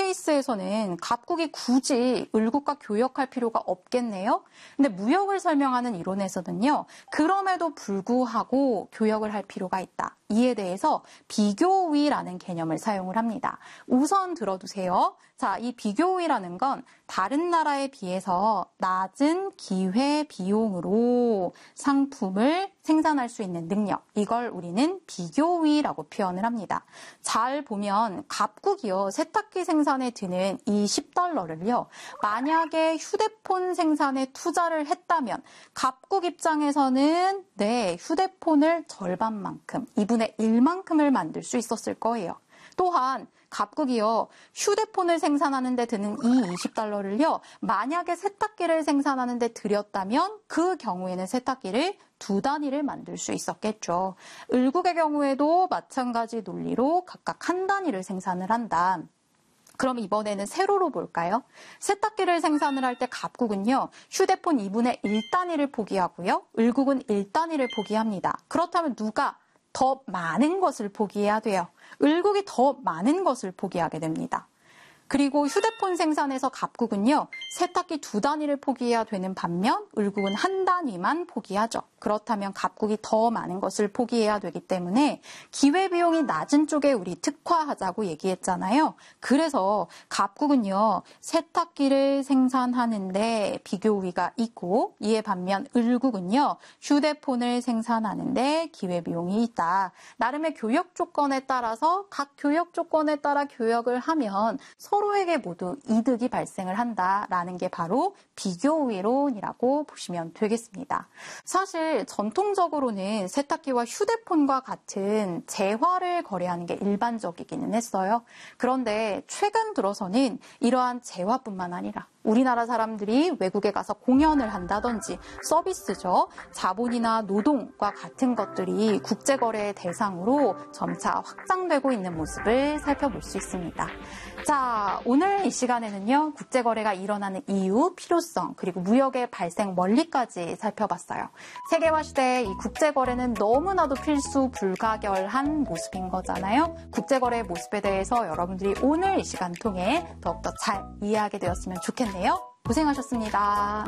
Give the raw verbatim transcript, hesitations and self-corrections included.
케이스에서는 갑국이 굳이 을국과 교역할 필요가 없겠네요. 근데 무역을 설명하는 이론에서는요. 그럼에도 불구하고 교역을 할 필요가 있다. 이에 대해서 비교우위라는 개념을 사용을 합니다. 우선 들어두세요. 자, 이 비교우위라는 건 다른 나라에 비해서 낮은 기회 비용으로 상품을 생산할 수 있는 능력, 이걸 우리는 비교우위라고 표현을 합니다. 잘 보면 갑국이요, 세탁기 생산에 드는 이 십 달러를요, 만약에 휴대폰 생산에 투자를 했다면 갑국 입장에서는 네, 휴대폰을 절반만큼, 이분의 일만큼을 만들 수 있었을 거예요. 또한 갑국이요, 휴대폰을 생산하는 데 드는 이 이십 달러를요, 만약에 세탁기를 생산하는 데 들였다면 그 경우에는 세탁기를 두 단위를 만들 수 있었겠죠. 을국의 경우에도 마찬가지 논리로 각각 한 단위를 생산을 한다. 그럼 이번에는 세로로 볼까요? 세탁기를 생산을 할 때 갑국은요, 휴대폰 이분의 일 단위를 포기하고요, 을국은 일 단위를 포기합니다. 그렇다면 누가 더 많은 것을 포기해야 돼요? 을국이 더 많은 것을 포기하게 됩니다. 그리고 휴대폰 생산에서 갑국은요, 세탁기 두 단위를 포기해야 되는 반면 을국은 한 단위만 포기하죠. 그렇다면 갑국이 더 많은 것을 포기해야 되기 때문에 기회비용이 낮은 쪽에 우리 특화하자고 얘기했잖아요. 그래서 갑국은요, 세탁기를 생산하는데 비교우위가 있고, 이에 반면 을국은요, 휴대폰을 생산하는데 기회비용이 있다. 나름의 교역 조건에 따라서 각 교역 조건에 따라 교역을 하면 서로에게 모두 이득이 발생을 한다라는 게 바로 비교우위론이라고 보시면 되겠습니다. 사실 전통적으로는 세탁기와 휴대폰과 같은 재화를 거래하는 게 일반적이기는 했어요. 그런데 최근 들어서는 이러한 재화뿐만 아니라 우리나라 사람들이 외국에 가서 공연을 한다든지 서비스죠. 자본이나 노동과 같은 것들이 국제거래의 대상으로 점차 확장되고 있는 모습을 살펴볼 수 있습니다. 자, 오늘 이 시간에는요, 국제거래가 일어나는 이유, 필요성, 그리고 무역의 발생 원리까지 살펴봤어요. 세계화 시대에 이 국제거래는 너무나도 필수 불가결한 모습인 거잖아요. 국제거래의 모습에 대해서 여러분들이 오늘 이 시간 통해 더욱더 잘 이해하게 되었으면 좋겠네요. 고생하셨습니다.